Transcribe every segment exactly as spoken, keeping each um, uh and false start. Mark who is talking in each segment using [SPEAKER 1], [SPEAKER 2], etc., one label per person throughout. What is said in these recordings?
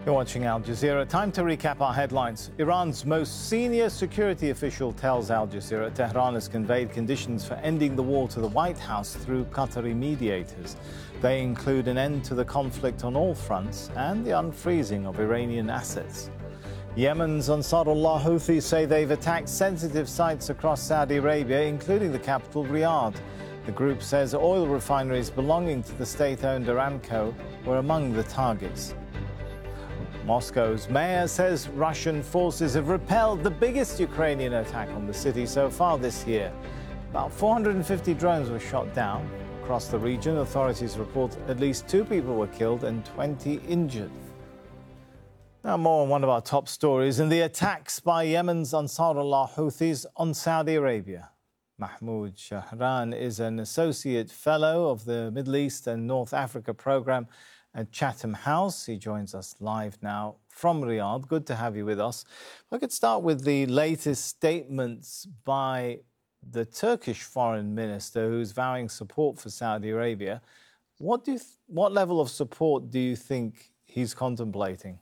[SPEAKER 1] You're watching Al Jazeera. Time to recap our headlines. Iran's most senior security official tells Al Jazeera Tehran has conveyed conditions for ending the war to the White House through Qatari mediators. They include an end to the conflict on all fronts and the unfreezing of Iranian assets. Yemen's Ansarullah Houthis say they've attacked sensitive sites across Saudi Arabia, including the capital, Riyadh. The group says oil refineries belonging to the state-owned Aramco were among the targets. Moscow's mayor says Russian forces have repelled the biggest Ukrainian attack on the city so far this year. About four hundred fifty drones were shot down. Across the region, authorities report at least two people were killed and twenty injured. Now more on one of our top stories and the attacks by Yemen's Ansarullah Houthis on Saudi Arabia. Mahmoud Shahran is an associate fellow of the Middle East and North Africa program at Chatham House. He joins us live now from Riyadh. Good to have you with us. If I could start with the latest statements by the Turkish foreign minister, who's vowing support for Saudi Arabia. What do you th- what level of support do you think he's contemplating?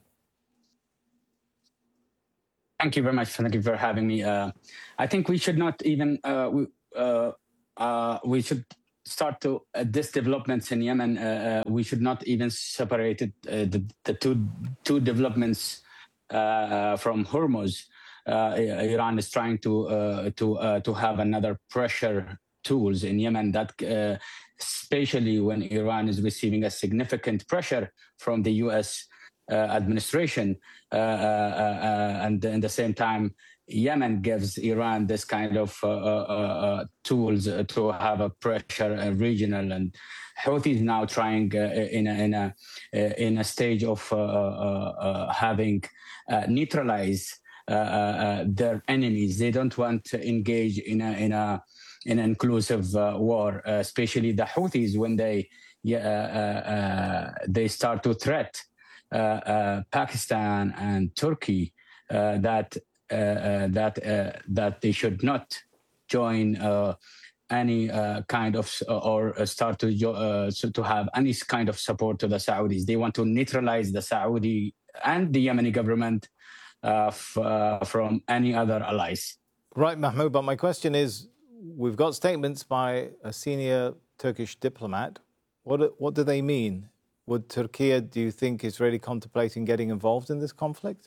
[SPEAKER 2] Thank you very much. Thank you for having me. Uh, I think we should not even uh, we, uh, uh, we should. start to uh, this developments in Yemen, uh, uh, we should not even separate it, uh, the, the two two developments uh, uh, from Hormuz. Uh, Iran is trying to uh, to uh, to have another pressure tools in Yemen that, uh, especially when Iran is receiving a significant pressure from the U S uh, administration, uh, uh, uh, and at the same time, Yemen gives Iran this kind of uh, uh, uh, tools to have a pressure uh, regional, and Houthi is now trying uh, in a in a uh, in a stage of uh, uh, uh, having uh, neutralized uh, uh, their enemies. They don't want to engage in a in a in an inclusive uh, war, uh, especially the Houthis when they uh, uh, uh, they start to threat uh, uh, Pakistan and Turkey uh, that. Uh, uh, that uh, that they should not join uh, any uh, kind of uh, or start to uh, so to have any kind of support to the Saudis. They want to neutralize the Saudi and the Yemeni government uh, f- uh, from any other allies.
[SPEAKER 1] Right, Mahmoud. But my question is, we've got statements by a senior Turkish diplomat. What what do they mean? Would Turkey, do you think, is really contemplating getting involved in this conflict?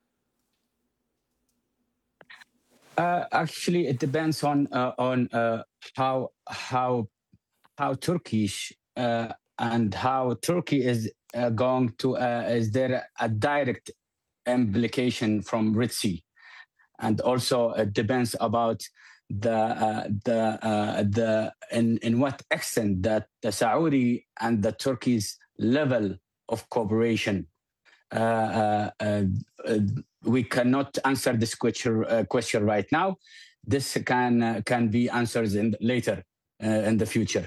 [SPEAKER 2] Uh, actually, it depends on uh, on uh, how how how Turkish uh, and how Turkey is uh, going to uh, is there a direct implication from Red Sea, and also it depends about the uh, the uh, the in in what extent that the Saudi and the Turkey's level of cooperation. Uh, uh, uh, uh, we cannot answer this question, uh, question right now. This can uh, can be answered in later uh, in the future.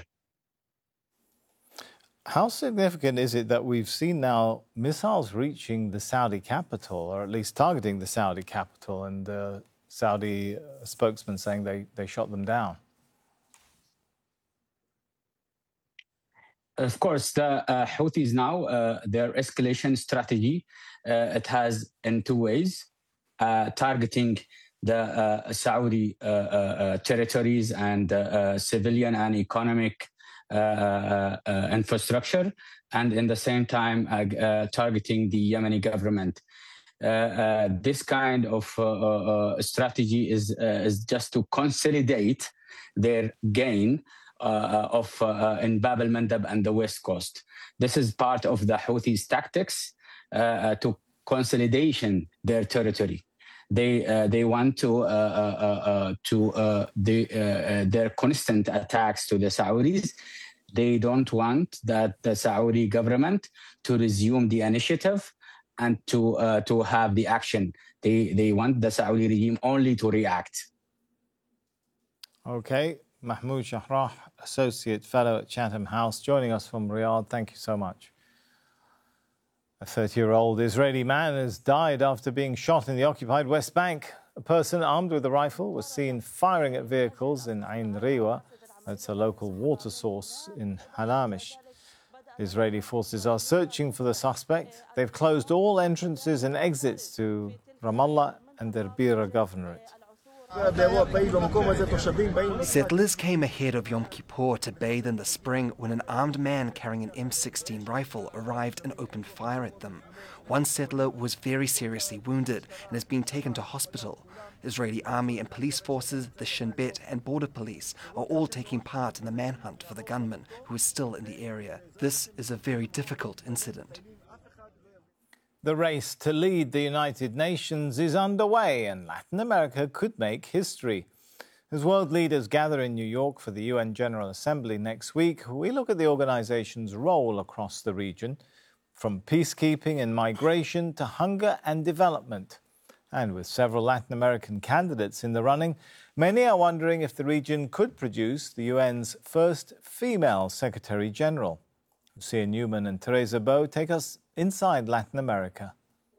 [SPEAKER 1] How significant is it that we've seen now missiles reaching the Saudi capital, or at least targeting the Saudi capital, and the Saudi spokesman saying they, they shot them down?
[SPEAKER 2] Of course, the uh, Houthis now, uh, their escalation strategy, uh, it has in two ways, uh, targeting the uh, Saudi uh, uh, territories and uh, uh, civilian and economic uh, uh, infrastructure, and in the same time uh, uh, targeting the Yemeni government. Uh, uh, this kind of uh, uh, strategy is, uh, is just to consolidate their gain Uh, of uh, in Bab al-Mandab and the West Coast. This is part of the Houthis' tactics uh, uh, to consolidation their territory. They uh, they want to uh, uh, uh, to uh, the, uh, uh, their constant attacks to the Saudis. They don't want that the Saudi government to resume the initiative and to uh, to have the action. They they want the Saudi regime only to react.
[SPEAKER 1] Okay. Mahmoud Shahran, Associate Fellow at Chatham House, joining us from Riyadh. Thank you so much. A thirty-year-old Israeli man has died after being shot in the occupied West Bank. A person armed with a rifle was seen firing at vehicles in Ain Riwa. That's a local water source in Halamish. Israeli forces are searching for the suspect. They've closed all entrances and exits to Ramallah and Beira Governorate.
[SPEAKER 3] Settlers came ahead of Yom Kippur to bathe in the spring when an armed man carrying an M sixteen rifle arrived and opened fire at them. One settler was very seriously wounded and has been taken to hospital. Israeli army and police forces, the Shin Bet and border police are all taking part in the manhunt for the gunman who is still in the area. This is a very difficult incident.
[SPEAKER 1] The race to lead the United Nations is underway, and Latin America could make history. As world leaders gather in New York for the U N General Assembly next week, we look at the organization's role across the region, from peacekeeping and migration to hunger and development. And with several Latin American candidates in the running, many are wondering if the region could produce the U N's first female Secretary General. Lucia Newman and Teresa Bow take us inside Latin America.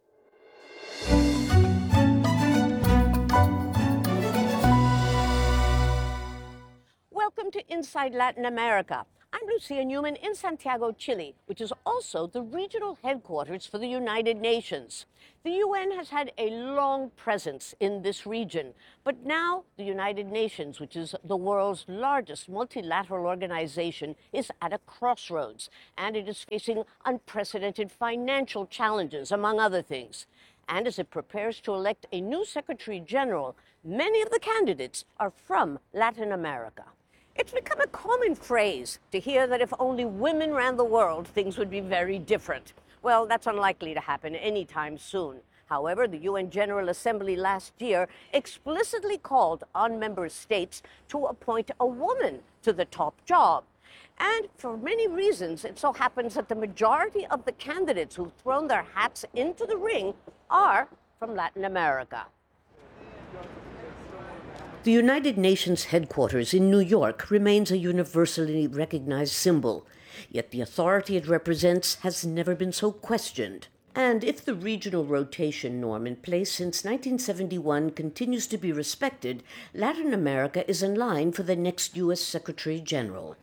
[SPEAKER 4] Welcome to Inside Latin America. I'm Lucia Newman in Santiago, Chile, which is also the regional headquarters for the United Nations. The U N has had a long presence in this region, but now the United Nations, which is the world's largest multilateral organization, is at a crossroads, and it is facing unprecedented financial challenges, among other things. And as it prepares to elect a new Secretary General, many of the candidates are from Latin America. It's become a common phrase to hear that if only women ran the world, things would be very different. Well, that's unlikely to happen anytime soon. However, the U N General Assembly last year explicitly called on member states to appoint a woman to the top job. And for many reasons, it so happens that the majority of the candidates who've thrown their hats into the ring are from Latin America. The United Nations headquarters in New York remains a universally recognized symbol, yet the authority it represents has never been so questioned. And if the regional rotation norm in place since nineteen seventy-one continues to be respected, Latin America is in line for the next U S Secretary General.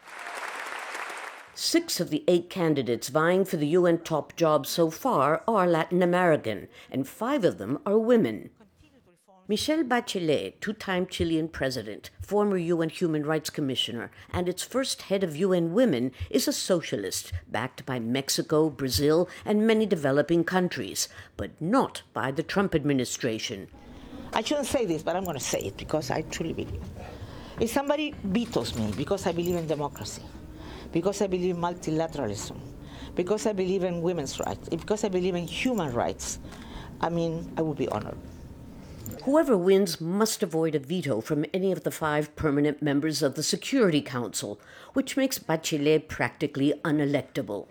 [SPEAKER 4] Six of the eight candidates vying for the U N top job so far are Latin American, and five of them are women. Michelle Bachelet, two-time Chilean president, former U N Human Rights Commissioner, and its first head of U N Women, is a socialist, backed by Mexico, Brazil, and many developing countries, but not by the Trump administration.
[SPEAKER 5] I shouldn't say this, but I'm going to say it because I truly believe. If somebody vetoes me because I believe in democracy, because I believe in multilateralism, because I believe in women's rights, because I believe in human rights, I mean, I would be honored.
[SPEAKER 4] Whoever wins must avoid a veto from any of the five permanent members of the Security Council, which makes Bachelet practically unelectable.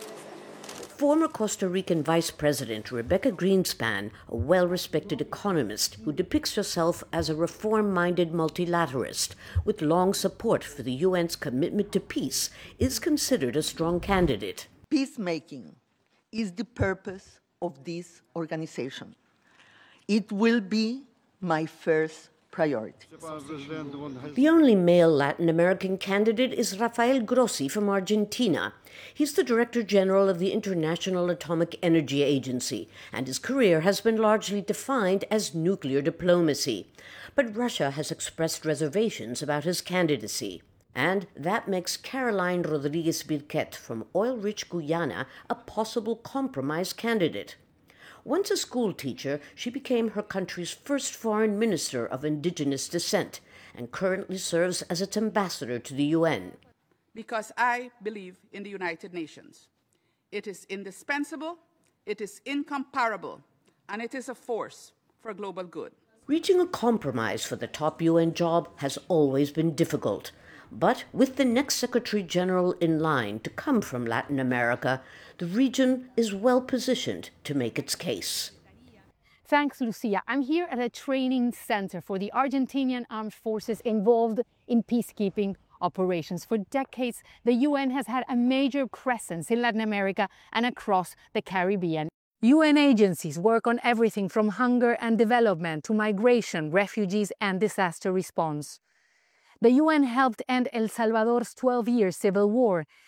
[SPEAKER 4] Former Costa Rican Vice President Rebecca Greenspan, a well-respected economist who depicts herself as a reform-minded multilateralist with long support for the U N's commitment to peace, is considered a strong candidate.
[SPEAKER 6] Peacemaking is the purpose of this organization. It will be my first priority.
[SPEAKER 4] The only male Latin American candidate is Rafael Grossi from Argentina. He's the Director General of the International Atomic Energy Agency, and his career has been largely defined as nuclear diplomacy. But Russia has expressed reservations about his candidacy. And that makes Caroline Rodriguez Birquet from oil-rich Guyana a possible compromise candidate. Once a school teacher, she became her country's first foreign minister of indigenous descent and currently serves as its ambassador to the U N.
[SPEAKER 7] Because I believe in the United Nations. It is indispensable, it is incomparable, and it is a force for global good.
[SPEAKER 4] Reaching a compromise for the top U N job has always been difficult. But with the next Secretary General in line to come from Latin America, the region is well positioned to make its case.
[SPEAKER 8] Thanks, Lucia. I'm here at a training center for the Argentinian armed forces involved in peacekeeping operations. For decades, the U N has had a major presence in Latin America and across the Caribbean. U N agencies work on everything from hunger and development to migration, refugees, and disaster response. The U N helped end El Salvador's twelve-year civil war.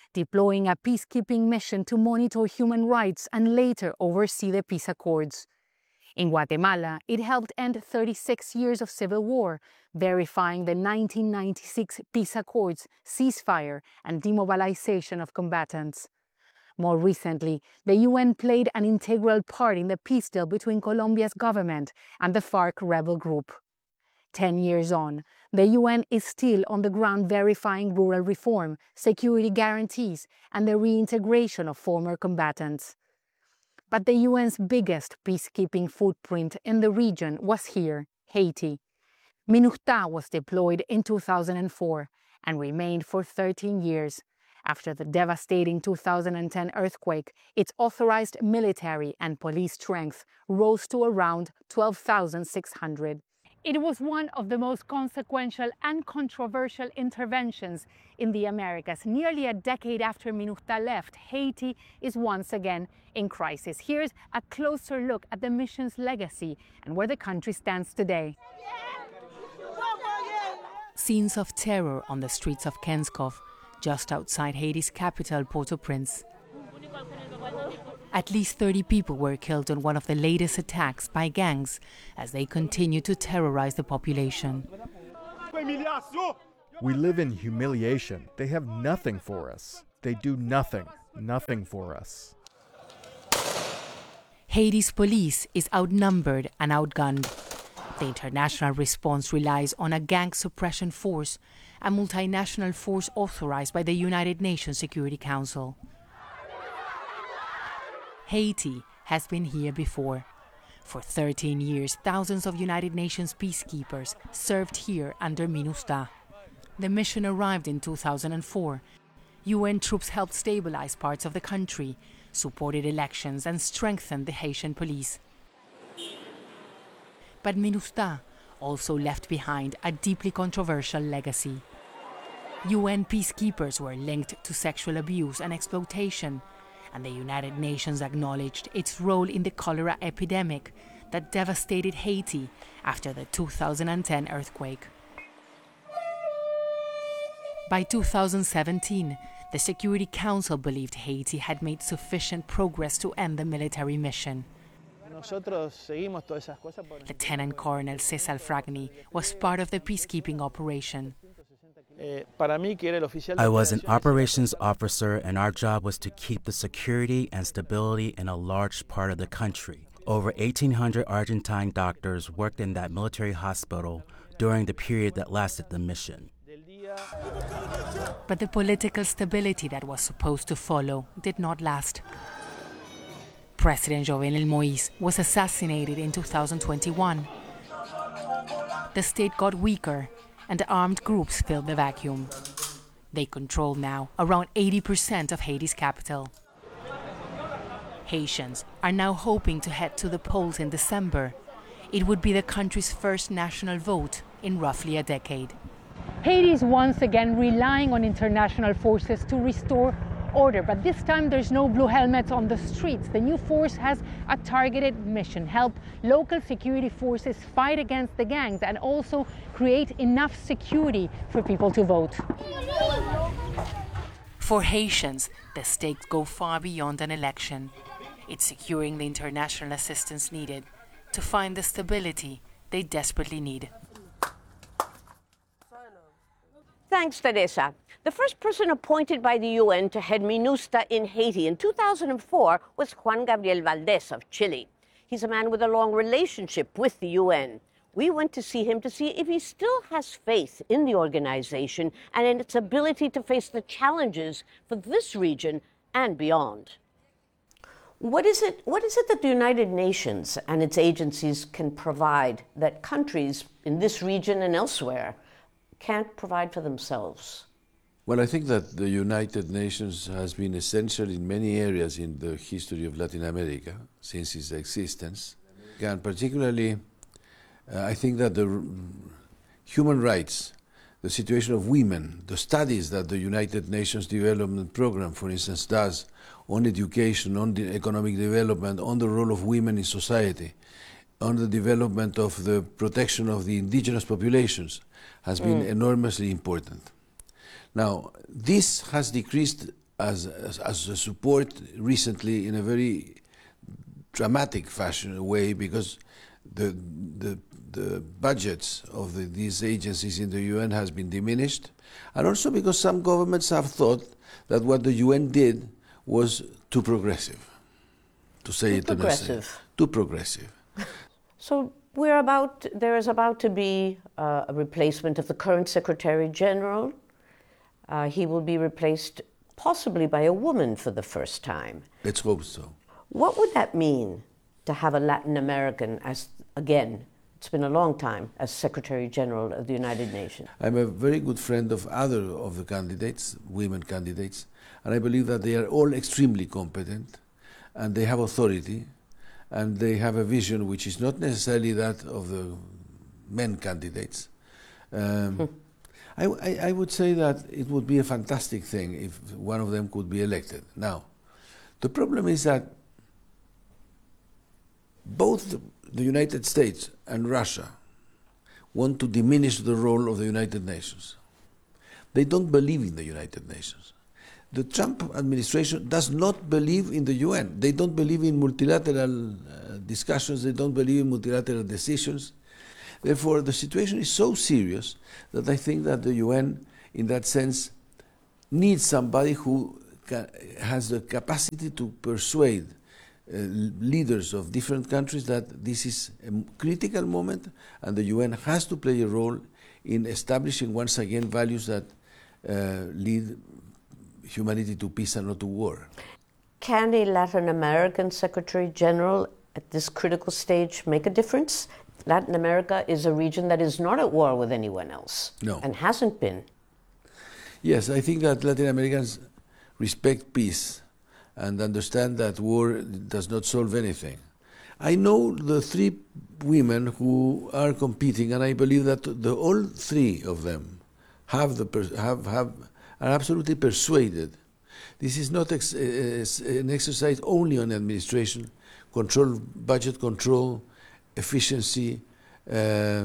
[SPEAKER 8] deploying a peacekeeping mission to monitor human rights and later oversee the peace accords. In Guatemala, it helped end thirty-six years of civil war, verifying the nineteen ninety-six peace accords, ceasefire, and demobilization of combatants. More recently, the U N played an integral part in the peace deal between Colombia's government and the FARC rebel group. Ten years on, the U N is still on the ground verifying rural reform, security guarantees, and the reintegration of former combatants. But the U N's biggest peacekeeping footprint in the region was here, Haiti. MINUSTAH was deployed in two thousand four and remained for thirteen years. After the devastating two thousand ten earthquake, its authorized military and police strength rose to around twelve thousand six hundred. It was one of the most consequential and controversial interventions in the Americas. Nearly a decade after MINUSTAH left, Haiti is once again in crisis. Here's a closer look at the mission's legacy and where the country stands today. Scenes of terror on the streets of Kenskov, just outside Haiti's capital, Port-au-Prince. At least thirty people were killed in one of the latest attacks by gangs as they continue to terrorize the population.
[SPEAKER 9] We live in humiliation. They have nothing for us. They do nothing, nothing for us.
[SPEAKER 8] Haiti's police is outnumbered and outgunned. The international response relies on a gang suppression force, a multinational force authorized by the United Nations Security Council. Haiti has been here before. For thirteen years, thousands of United Nations peacekeepers served here under MINUSTAH. The mission arrived in two thousand four. U N troops helped stabilize parts of the country, supported elections, and strengthened the Haitian police. But MINUSTAH also left behind a deeply controversial legacy. U N peacekeepers were linked to sexual abuse and exploitation, and the United Nations acknowledged its role in the cholera epidemic that devastated Haiti after the two thousand ten earthquake. By two thousand seventeen, the Security Council believed Haiti had made sufficient progress to end the military mission. Lieutenant Colonel Cesar Fragni was part of the peacekeeping operation.
[SPEAKER 10] I was an operations officer, and our job was to keep the security and stability in a large part of the country. Over eighteen hundred Argentine doctors worked in that military hospital during the period that lasted the mission.
[SPEAKER 8] But the political stability that was supposed to follow did not last. President Jovenel Moïse was assassinated in two thousand twenty-one. The state got weaker, and armed groups filled the vacuum. They control now around eighty percent of Haiti's capital. Haitians are now hoping to head to the polls in December. It would be the country's first national vote in roughly a decade. Haiti is once again relying on international forces to restore order, but this time there's no blue helmets on the streets. The new force has a targeted mission: help local security forces fight against the gangs and also create enough security for people to vote. For Haitians, the stakes go far beyond an election. It's securing the international assistance needed to find the stability they desperately need.
[SPEAKER 4] Thanks, Teresa. The first person appointed by the U N to head MINUSTAH in Haiti in two thousand four was Juan Gabriel Valdés of Chile. He's a man with a long relationship with the U N. We went to see him to see if he still has faith in the organization and in its ability to face the challenges for this region and beyond. What is it, what is it that the United Nations and its agencies can provide that countries in this region and elsewhere can't provide for themselves?
[SPEAKER 11] Well, I think that the United Nations has been essential in many areas in the history of Latin America since its existence. And particularly, uh, I think that the r- human rights, the situation of women, the studies that the United Nations Development Program, for instance, does on education, on the economic development, on the role of women in society, on the development of the protection of the indigenous populations, has been mm. enormously important. Now, this has decreased as, as, as a support recently in a very dramatic fashion way, because the, the, the budgets of the, these agencies in the U N has been diminished, and also because some governments have thought that what the U N did was too progressive, to say
[SPEAKER 4] too
[SPEAKER 11] it
[SPEAKER 4] progressive.
[SPEAKER 11] Say, too progressive.
[SPEAKER 4] So we're about, there is about to be uh, a replacement of the current Secretary General. Uh, he will be replaced possibly by a woman for the first time.
[SPEAKER 11] Let's hope so.
[SPEAKER 4] What would that mean to have a Latin American as, again, it's been a long time, as Secretary General of the United Nations?
[SPEAKER 11] I'm a very good friend of other of the candidates, women candidates, and I believe that they are all extremely competent, and they have authority, and they have a vision which is not necessarily that of the men candidates. Um, hmm. I, I, I would say that it would be a fantastic thing if one of them could be elected. Now, the problem is that both the, the United States and Russia want to diminish the role of the United Nations. They don't believe in the United Nations. The Trump administration does not believe in the U N. They don't believe in multilateral uh, discussions. They don't believe in multilateral decisions. Therefore, the situation is so serious that I think that the U N, in that sense, needs somebody who ca has the capacity to persuade uh, leaders of different countries that this is a critical moment, and the U N has to play a role in establishing once again values that uh, lead humanity to peace and not to war.
[SPEAKER 4] Can a Latin American Secretary General at this critical stage make a difference? Latin America is a region that is not at war with anyone else.
[SPEAKER 11] No.
[SPEAKER 4] And hasn't been.
[SPEAKER 11] Yes, I think that Latin Americans respect peace and understand that war does not solve anything. I know the three women who are competing, and I believe that the, all three of them have the pers have, have, are absolutely persuaded. This is not ex an exercise only on administration, control, budget control, efficiency, uh,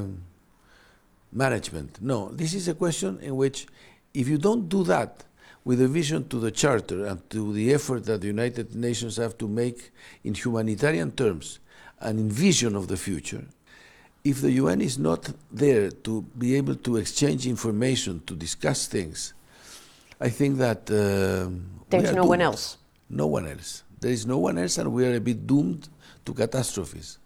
[SPEAKER 11] management. No, this is a question in which if you don't do that with a vision to the Charter and to the effort that the United Nations have to make in humanitarian terms and in vision of the future, if the U N is not there to be able to exchange information, to discuss things, I think that uh,
[SPEAKER 4] there's no one else.
[SPEAKER 11] No one else. There is no one else, and we are a bit doomed to catastrophes.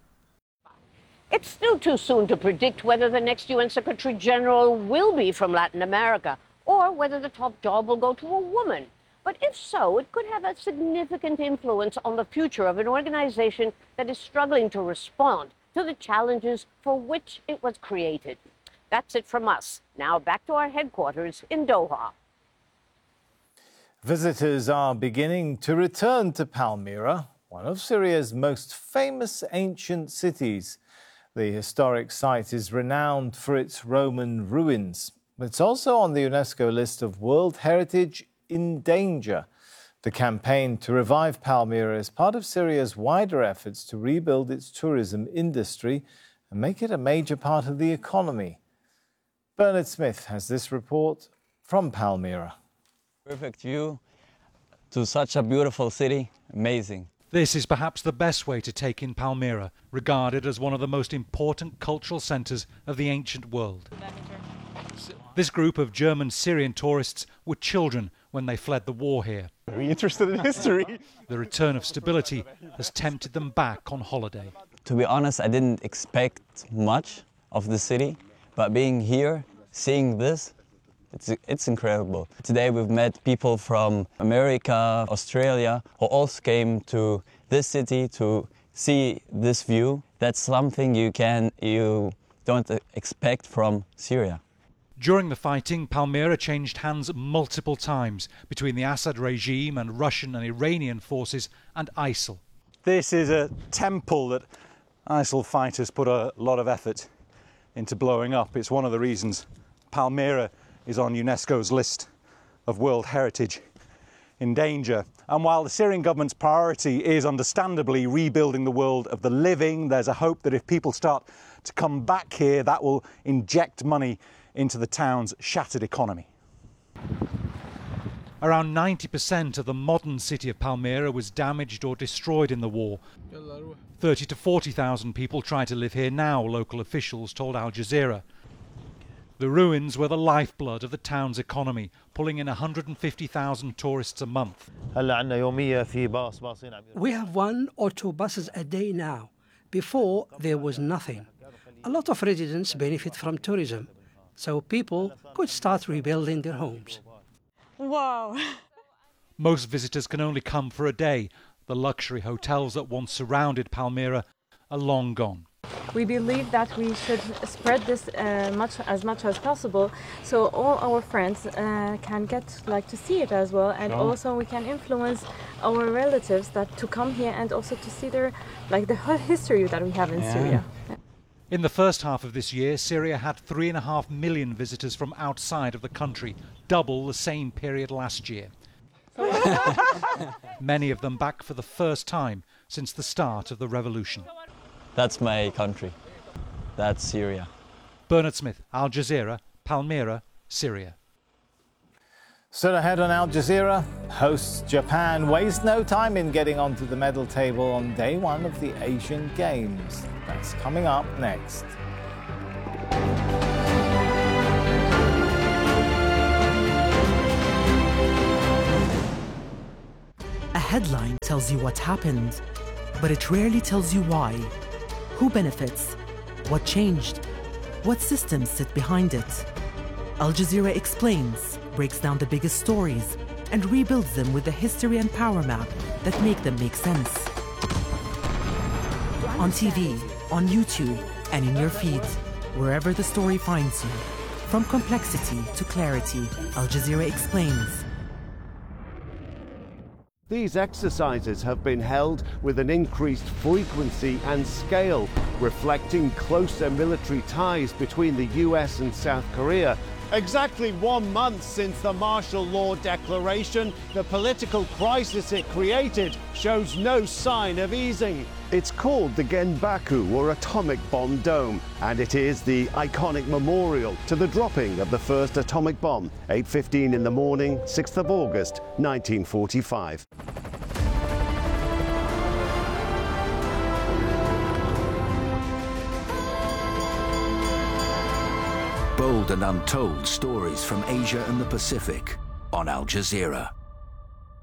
[SPEAKER 4] It's still too soon to predict whether the next U N Secretary General will be from Latin America or whether the top job will go to a woman. But if so, it could have a significant influence on the future of an organization that is struggling to respond to the challenges for which it was created. That's it from us. Now back to our headquarters in Doha.
[SPEAKER 1] Visitors are beginning to return to Palmyra, one of Syria's most famous ancient cities. The historic site is renowned for its Roman ruins. It's also on the UNESCO list of World Heritage in Danger. The campaign to revive Palmyra is part of Syria's wider efforts to rebuild its tourism industry and make it a major part of the economy. Bernard Smith has this report from Palmyra.
[SPEAKER 12] Perfect view to such a beautiful city. Amazing.
[SPEAKER 13] This is perhaps the best way to take in Palmyra, regarded as one of the most important cultural centres of the ancient world. This group of German Syrian tourists were children when they fled the war here.
[SPEAKER 14] Very interested in history.
[SPEAKER 13] The return of stability has tempted them back on holiday.
[SPEAKER 12] To be honest, I didn't expect much of the city, but being here, seeing this, It's, it's incredible. Today we've met people from America, Australia, who also came to this city to see this view. That's something you can, you don't expect from Syria.
[SPEAKER 13] During the fighting, Palmyra changed hands multiple times between the Assad regime and Russian and Iranian forces and ISIL.
[SPEAKER 14] This is a temple that ISIL fighters put a lot of effort into blowing up. It's one of the reasons Palmyra is on UNESCO's list of World Heritage in Danger. And while the Syrian government's priority is understandably rebuilding the world of the living, there's a hope that if people start to come back here, that will inject money into the town's shattered economy.
[SPEAKER 13] Around ninety percent of the modern city of Palmyra was damaged or destroyed in the war. thirty to forty thousand people try to live here now, local officials told Al Jazeera. The ruins were the lifeblood of the town's economy, pulling in one hundred fifty thousand tourists a month.
[SPEAKER 15] We have one or two buses a day now. Before, there was nothing. A lot of residents benefit from tourism, so people could start rebuilding their homes.
[SPEAKER 16] Wow!
[SPEAKER 13] Most visitors can only come for a day. The luxury hotels that once surrounded Palmyra are long gone.
[SPEAKER 16] We believe that we should spread this uh, much as much as possible, so all our friends uh, can get like to see it as well, and oh. also we can influence our relatives that to come here and also to see their like the whole history that we have in yeah. Syria.
[SPEAKER 13] In the first half of this year, Syria had three and a half million visitors from outside of the country, double the same period last year. Many of them back for the first time since the start of the revolution.
[SPEAKER 12] That's my country. That's Syria.
[SPEAKER 13] Bernard Smith, Al Jazeera, Palmyra, Syria.
[SPEAKER 1] Still ahead on Al Jazeera, hosts Japan waste no time in getting onto the medal table on day one of the Asian Games. That's coming up next.
[SPEAKER 17] A headline tells you what happened, but it rarely tells you why. Who benefits? What changed? What systems sit behind it? Al Jazeera explains, breaks down the biggest stories, and rebuilds them with the history and power map that make them make sense. On T V, on YouTube, and in your feed, wherever the story finds you. From complexity to clarity, Al Jazeera explains.
[SPEAKER 18] These exercises have been held with an increased frequency and scale, reflecting closer military ties between the U S and South Korea. Exactly one month since the martial law declaration, the political crisis it created shows no sign of easing. It's called the Genbaku, or Atomic Bomb Dome, and it is the iconic memorial to the dropping of the first atomic bomb, eight fifteen in the morning, sixth of August, nineteen forty-five.
[SPEAKER 19] Bold and untold stories from Asia and the Pacific on Al Jazeera.